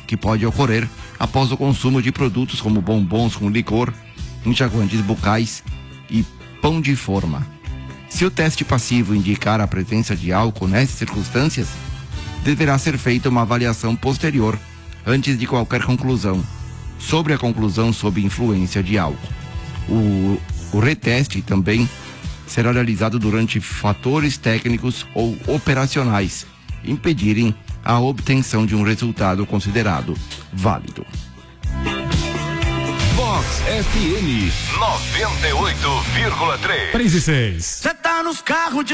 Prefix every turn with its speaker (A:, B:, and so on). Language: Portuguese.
A: que pode ocorrer após o consumo de produtos como bombons com licor, enxaguantes bucais e pão de forma. Se o teste passivo indicar a presença de álcool nessas circunstâncias, deverá ser feita uma avaliação posterior antes de qualquer conclusão sobre a conclusão sob influência de álcool. O reteste também será realizado durante fatores técnicos ou operacionais impedirem a obtenção de um resultado considerado válido.
B: Vox FM 98,3.
C: 3 e 6.
D: Cê tá nos carros de